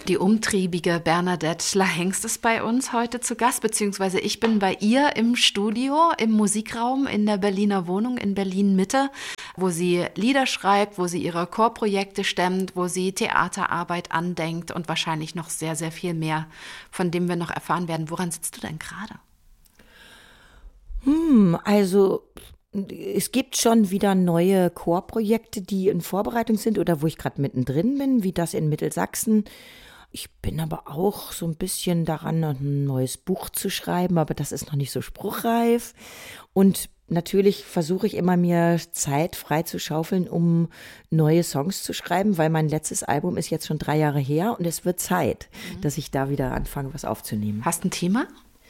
Die umtriebige Bernadette Schlahengst ist bei uns heute zu Gast, beziehungsweise ich bin bei ihr im Studio, im Musikraum in der Berliner Wohnung in Berlin-Mitte, wo sie Lieder schreibt, wo sie ihre Chorprojekte stemmt, wo sie Theaterarbeit andenkt und wahrscheinlich noch sehr, sehr viel mehr, von dem wir noch erfahren werden. Woran sitzt du denn gerade? Also es gibt schon wieder neue Chorprojekte, die in Vorbereitung sind oder wo ich gerade mittendrin bin, wie das in Mittelsachsen. Ich bin aber auch so ein bisschen daran, ein neues Buch zu schreiben, aber das ist noch nicht so spruchreif. Und natürlich versuche ich immer, mir Zeit frei zu schaufeln, um neue Songs zu schreiben, weil mein letztes Album ist jetzt schon 3 Jahre her und es wird Zeit, dass ich da wieder anfange, was aufzunehmen. Hast du ein Thema?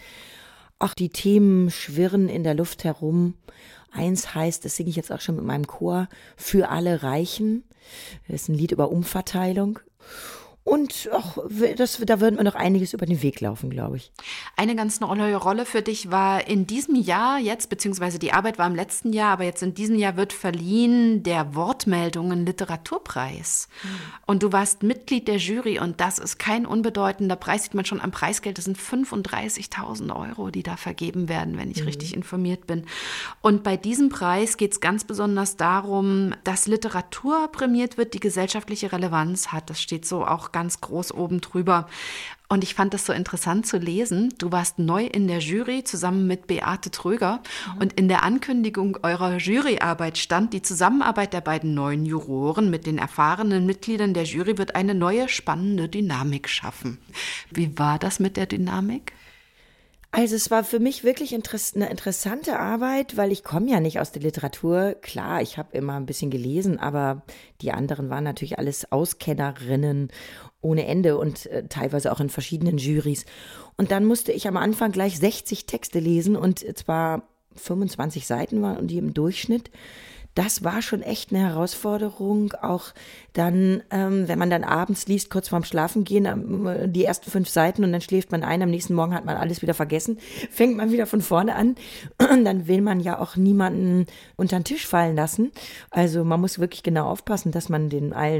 Ach, die Themen schwirren in der Luft herum. Eins heißt, das singe ich jetzt auch schon mit meinem Chor, Für alle Reichen. Das ist ein Lied über Umverteilung. Und da wird mir noch einiges über den Weg laufen, glaube ich. Eine ganz neue Rolle für dich war in diesem Jahr jetzt, beziehungsweise die Arbeit war im letzten Jahr, aber jetzt in diesem Jahr wird verliehen der Wortmeldungen Literaturpreis. Und du warst Mitglied der Jury und das ist kein unbedeutender Preis, sieht man schon am Preisgeld. Das sind 35.000 Euro, die da vergeben werden, wenn ich richtig informiert bin. Und bei diesem Preis geht es ganz besonders darum, dass Literatur prämiert wird, die gesellschaftliche Relevanz hat. Das steht so auch ganz groß oben drüber. Und ich fand das so interessant zu lesen. Du warst neu in der Jury zusammen mit Beate Tröger. Und in der Ankündigung eurer Juryarbeit stand, die Zusammenarbeit der beiden neuen Juroren mit den erfahrenen Mitgliedern der Jury wird eine neue, spannende Dynamik schaffen. Wie war das mit der Dynamik? Also es war für mich wirklich eine interessante Arbeit, weil ich komme ja nicht aus der Literatur. Klar, ich habe immer ein bisschen gelesen, aber die anderen waren natürlich alles Auskennerinnen ohne Ende und teilweise auch in verschiedenen Jurys. Und dann musste ich am Anfang gleich 60 Texte lesen und zwar 25 Seiten waren die im Durchschnitt. Das war schon echt eine Herausforderung, auch dann, wenn man dann abends liest, kurz vorm Schlafengehen, die ersten 5 Seiten und dann schläft man ein, am nächsten Morgen hat man alles wieder vergessen, fängt man wieder von vorne an und dann will man ja auch niemanden unter den Tisch fallen lassen. Also man muss wirklich genau aufpassen, dass man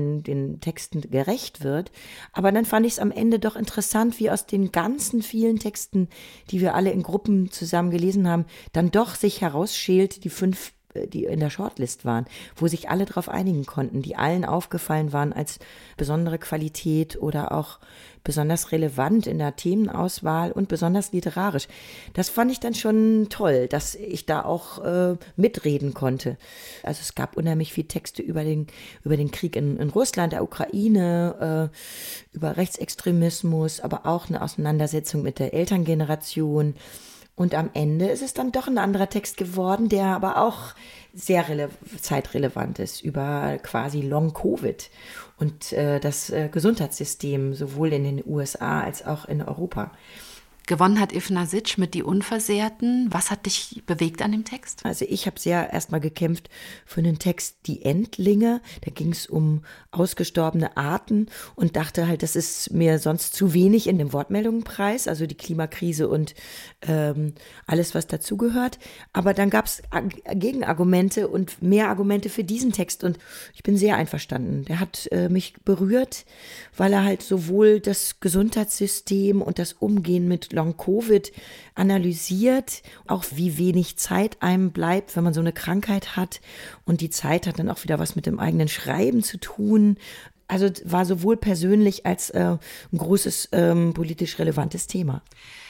den Texten gerecht wird. Aber dann fand ich es am Ende doch interessant, wie aus den ganzen vielen Texten, die wir alle in Gruppen zusammen gelesen haben, dann doch sich herausschält, die 5, die in der Shortlist waren, wo sich alle darauf einigen konnten, die allen aufgefallen waren als besondere Qualität oder auch besonders relevant in der Themenauswahl und besonders literarisch. Das fand ich dann schon toll, dass ich da auch mitreden konnte. Also es gab unheimlich viel Texte über den Krieg in Russland, der Ukraine, über Rechtsextremismus, aber auch eine Auseinandersetzung mit der Elterngeneration. Und am Ende ist es dann doch ein anderer Text geworden, der aber auch sehr zeitrelevant ist, über quasi Long-Covid und das Gesundheitssystem sowohl in den USA als auch in Europa. Gewonnen hat Ivna Sitsch mit Die Unversehrten. Was hat dich bewegt an dem Text? Also ich habe sehr erstmal gekämpft für einen Text Die Endlinge. Da ging es um ausgestorbene Arten und dachte halt, das ist mir sonst zu wenig in dem Wortmeldungenpreis, also die Klimakrise und alles, was dazugehört. Aber dann gab es Gegenargumente und mehr Argumente für diesen Text und ich bin sehr einverstanden. Der hat mich berührt, weil er halt sowohl das Gesundheitssystem und das Umgehen mit Long-Covid analysiert, auch wie wenig Zeit einem bleibt, wenn man so eine Krankheit hat. Und die Zeit hat dann auch wieder was mit dem eigenen Schreiben zu tun. Also war sowohl persönlich als ein großes politisch relevantes Thema.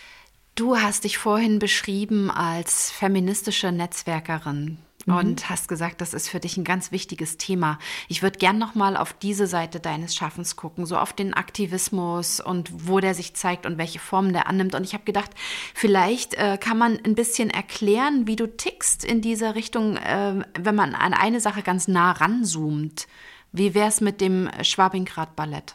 Du hast dich vorhin beschrieben als feministische Netzwerkerin. Und hast gesagt, das ist für dich ein ganz wichtiges Thema. Ich würde gern noch mal auf diese Seite deines Schaffens gucken, so auf den Aktivismus und wo der sich zeigt und welche Formen der annimmt. Und ich habe gedacht, vielleicht kann man ein bisschen erklären, wie du tickst in dieser Richtung, wenn man an eine Sache ganz nah ranzoomt. Wie wäre es mit dem Schwabingrad-Ballett?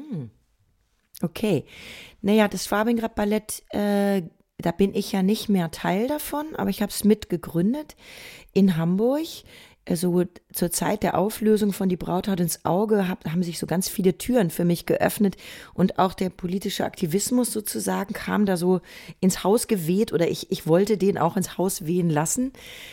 Okay. Naja, das Schwabingrad-Ballett, da bin ich ja nicht mehr Teil davon, aber ich habe es mitgegründet in Hamburg. So zur Zeit der Auflösung von Die Braut haut ins Auge haben sich so ganz viele Türen für mich geöffnet und auch der politische Aktivismus sozusagen kam da so ins Haus geweht oder ich wollte den auch ins Haus wehen lassen.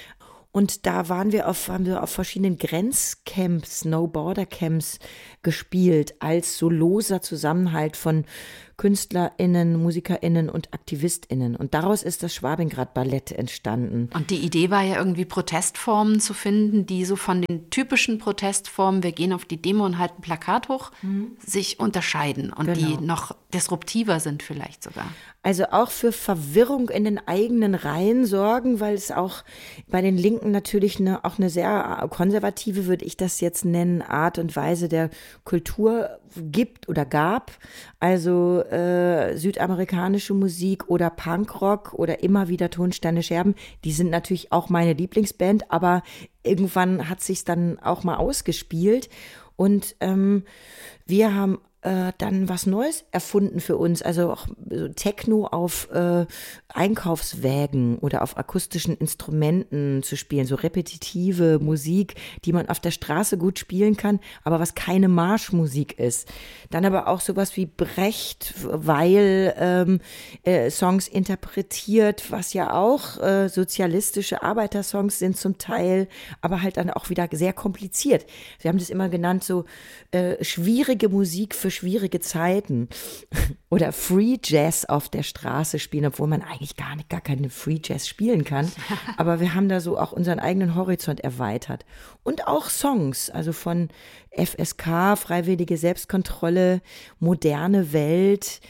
Und da haben wir auf verschiedenen Grenzcamps, No-Border-Camps gespielt, als so loser Zusammenhalt von KünstlerInnen, MusikerInnen und AktivistInnen. Und daraus ist das Schwabingrad-Ballett entstanden. Und die Idee war ja irgendwie Protestformen zu finden, die so von den typischen Protestformen, wir gehen auf die Demo und halten Plakat hoch, sich unterscheiden und die noch disruptiver sind vielleicht sogar. Also auch für Verwirrung in den eigenen Reihen sorgen, weil es auch bei den Linken natürlich auch eine sehr konservative, würde ich das jetzt nennen, Art und Weise der Kultur gibt oder gab. Also südamerikanische Musik oder Punkrock oder immer wieder Tonsteine Scherben, die sind natürlich auch meine Lieblingsband, aber irgendwann hat sich's dann auch mal ausgespielt und wir haben dann was Neues erfunden für uns, also auch Techno auf Einkaufswägen oder auf akustischen Instrumenten zu spielen, so repetitive Musik, die man auf der Straße gut spielen kann, aber was keine Marschmusik ist. Dann aber auch sowas wie Brecht, weil Songs interpretiert, was ja auch sozialistische Arbeitersongs sind zum Teil, aber halt dann auch wieder sehr kompliziert. Wir haben das immer genannt, so schwierige Musik für schwierige Zeiten oder Free Jazz auf der Straße spielen, obwohl man eigentlich gar keine Free Jazz spielen kann. Aber wir haben da so auch unseren eigenen Horizont erweitert. Und auch Songs, also von FSK, Freiwillige Selbstkontrolle, Moderne Welt,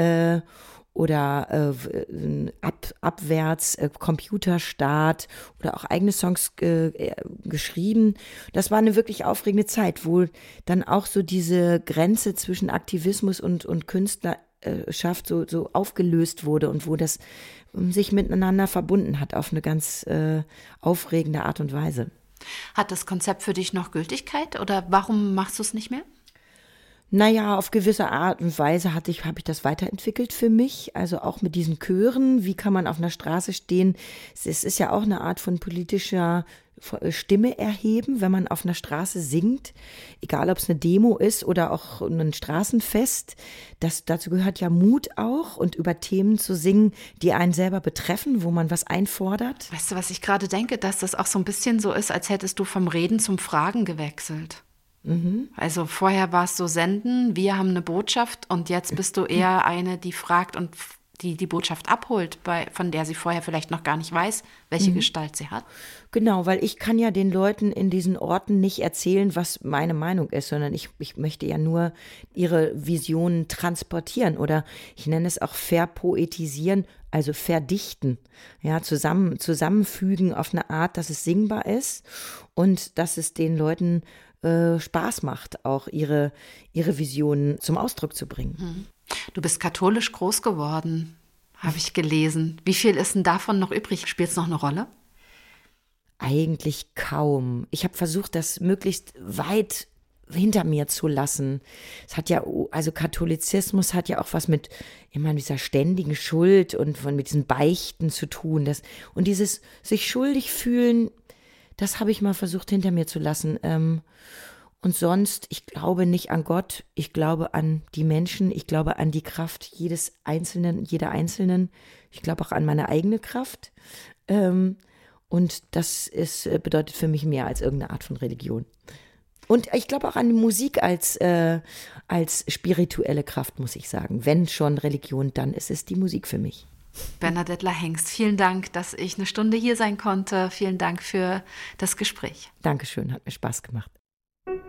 oder abwärts, Computerstart oder auch eigene Songs geschrieben. Das war eine wirklich aufregende Zeit, wo dann auch so diese Grenze zwischen Aktivismus und Künstlerschaft so aufgelöst wurde und wo das sich miteinander verbunden hat auf eine ganz aufregende Art und Weise. Hat das Konzept für dich noch Gültigkeit oder warum machst du es nicht mehr? Naja, auf gewisse Art und Weise habe ich das weiterentwickelt für mich, also auch mit diesen Chören, wie kann man auf einer Straße stehen, es ist ja auch eine Art von politischer Stimme erheben, wenn man auf einer Straße singt, egal ob es eine Demo ist oder auch ein Straßenfest, dazu gehört ja Mut auch und über Themen zu singen, die einen selber betreffen, wo man was einfordert. Weißt du, was ich gerade denke, dass das auch so ein bisschen so ist, als hättest du vom Reden zum Fragen gewechselt. Also vorher war es so senden, wir haben eine Botschaft und jetzt bist du eher eine, die fragt und die Botschaft abholt, von der sie vorher vielleicht noch gar nicht weiß, welche Gestalt sie hat. Genau, weil ich kann ja den Leuten in diesen Orten nicht erzählen, was meine Meinung ist, sondern ich möchte ja nur ihre Visionen transportieren oder ich nenne es auch verpoetisieren, also verdichten, ja, zusammenfügen auf eine Art, dass es singbar ist und dass es den Leuten Spaß macht, auch ihre Visionen zum Ausdruck zu bringen. Du bist katholisch groß geworden, habe ich gelesen. Wie viel ist denn davon noch übrig? Spielt es noch eine Rolle? Eigentlich kaum. Ich habe versucht, das möglichst weit hinter mir zu lassen. Es hat ja, also Katholizismus hat ja auch was mit immer dieser ständigen Schuld und mit diesen Beichten zu tun. Und dieses sich schuldig fühlen, das habe ich mal versucht hinter mir zu lassen. Und sonst, ich glaube nicht an Gott, ich glaube an die Menschen, ich glaube an die Kraft jedes Einzelnen, jeder Einzelnen. Ich glaube auch an meine eigene Kraft. Und das bedeutet für mich mehr als irgendeine Art von Religion. Und ich glaube auch an die Musik als spirituelle Kraft, muss ich sagen. Wenn schon Religion, dann ist es die Musik für mich. Bernadette Lahengst, vielen Dank, dass ich eine Stunde hier sein konnte. Vielen Dank für das Gespräch. Dankeschön, hat mir Spaß gemacht.